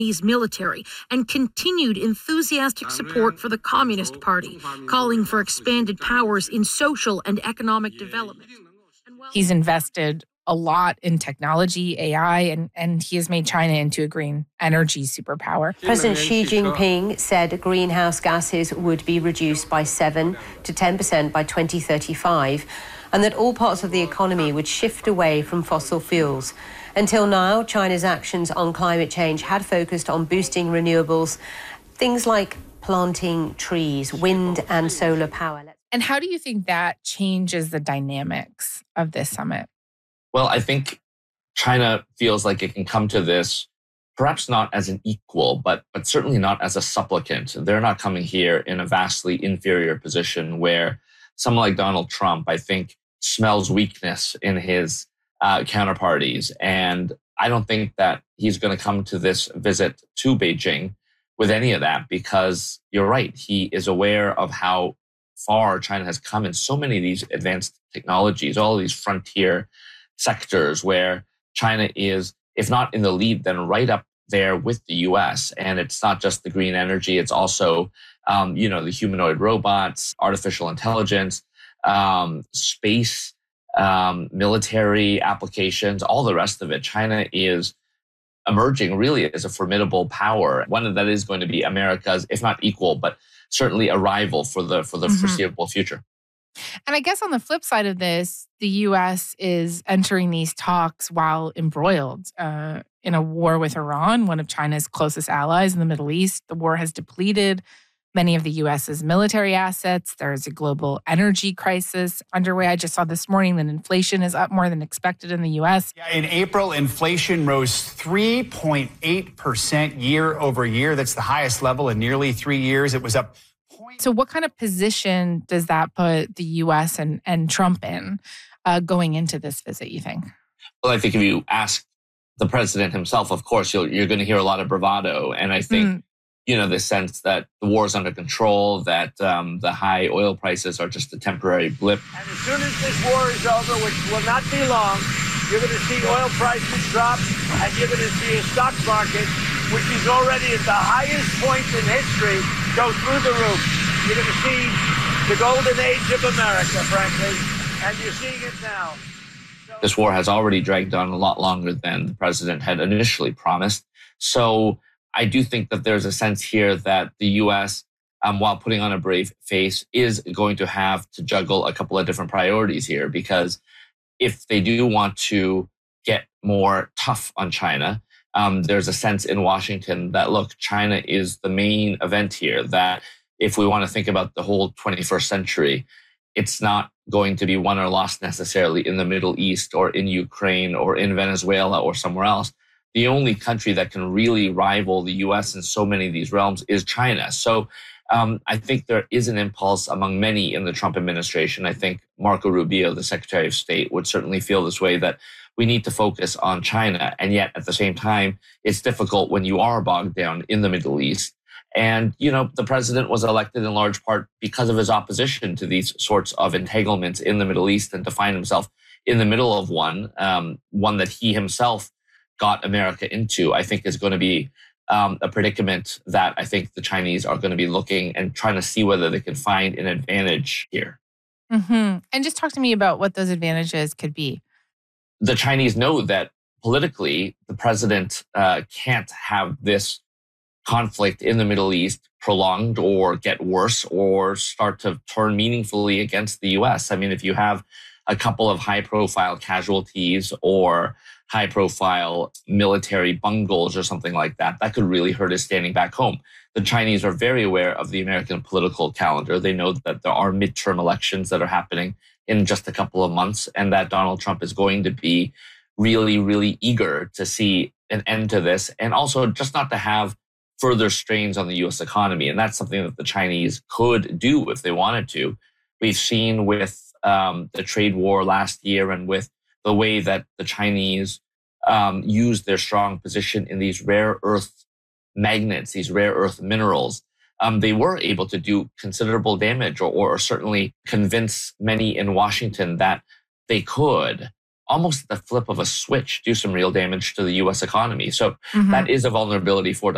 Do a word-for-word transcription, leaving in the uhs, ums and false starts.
Chinese military and continued enthusiastic support for the Communist Party, calling for expanded powers in social and economic development. He's invested a lot in technology, A I, and, and he has made China into a green energy superpower. President Xi Jinping said greenhouse gases would be reduced by seven to ten percent by twenty thirty-five, and that all parts of the economy would shift away from fossil fuels. Until now, China's actions on climate change had focused on boosting renewables, things like planting trees, wind and solar power. And how do you think that changes the dynamics of this summit? Well, I think China feels like it can come to this perhaps not as an equal, but but certainly not as a supplicant. They're not coming here in a vastly inferior position where someone like Donald Trump, I think, smells weakness in his uh, counterparties. And I don't think that he's going to come to this visit to Beijing with any of that, because you're right. He is aware of how far China has come in so many of these advanced technologies, all of these frontier sectors where China is, if not in the lead, then right up there with the U S. And it's not just the green energy. It's also, um, you know, the humanoid robots, artificial intelligence, um, space, um, military applications, all the rest of it. China is emerging really as a formidable power, one that is going to be America's, if not equal, but certainly a rival for the for the mm-hmm. foreseeable future. And I guess on the flip side of this, the U S is entering these talks while embroiled uh, in a war with Iran, one of China's closest allies in the Middle East. The war has depleted many of the U S's military assets. There's a global energy crisis underway. I just saw this morning that inflation is up more than expected in the U S. Yeah, in April, inflation rose three point eight percent year over year. That's the highest level in nearly three years. It was up. So what kind of position does that put the U S and, and Trump in uh, going into this visit, you think? Well, I think if you ask the president himself, of course, you'll, you're going to hear a lot of bravado. And I think, mm. you know, the sense that the war is under control, that um, the high oil prices are just a temporary blip. And as soon as this war is over, which will not be long, you're going to see oil prices drop, and you're going to see a stock market, which is already at the highest point in history, go through the roof. You're going to see the golden age of America, frankly, and you're seeing it now. So- this war has already dragged on a lot longer than the president had initially promised. So I do think that there's a sense here that the U S, um, while putting on a brave face, is going to have to juggle a couple of different priorities here, because if they do want to get more tough on China, um, there's a sense in Washington that, look, China is the main event here, that if we want to think about the whole twenty-first century, it's not going to be won or lost necessarily in the Middle East or in Ukraine or in Venezuela or somewhere else. The only country that can really rival the U S in so many of these realms is China. So um, I think there is an impulse among many in the Trump administration. I think Marco Rubio, the Secretary of State, would certainly feel this way, that we need to focus on China. And yet at the same time, it's difficult when you are bogged down in the Middle East. And, you know, the president was elected in large part because of his opposition to these sorts of entanglements in the Middle East, and to find himself in the middle of one, um, one that he himself got America into, I think is going to be um, a predicament that I think the Chinese are going to be looking and trying to see whether they can find an advantage here. Mm-hmm. And just talk to me about what those advantages could be. The Chinese know that politically, the president uh, can't have this conflict in the Middle East prolonged or get worse or start to turn meaningfully against the U S. I mean, if you have a couple of high-profile casualties or high-profile military bungles or something like that, that could really hurt his standing back home. The Chinese are very aware of the American political calendar. They know that there are midterm elections that are happening in just a couple of months, and that Donald Trump is going to be really, really eager to see an end to this, and also just not to have further strains on the U S economy. And that's something that the Chinese could do if they wanted to. We've seen with um, the trade war last year, and with the way that the Chinese um, used their strong position in these rare earth magnets, these rare earth minerals, um, they were able to do considerable damage, or, or certainly convince many in Washington that they could, almost at the flip of a switch, do some real damage to the U S economy. So mm-hmm. that is a vulnerability for